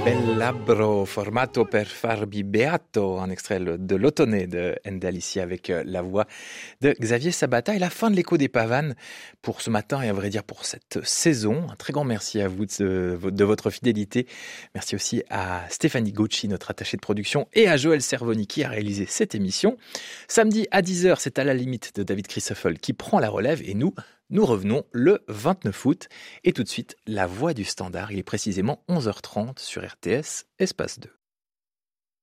Bell'abbro formato per farvi beato, un extrait de l'Automne de Handel ici avec la voix de Xavier Sabata et la fin de l'écho des pavanes pour ce matin et à vrai dire pour cette saison. Un très grand merci à vous de votre fidélité. Merci aussi à Stéphanie Gaucci, notre attachée de production, et à Joël Cervoni qui a réalisé cette émission. Samedi à 10h, c'est à la limite de David Christoffel qui prend la relève et nous revenons le 29 août. Et tout de suite, la voix du standard. Il est précisément 11h30 sur RTS, espace 2.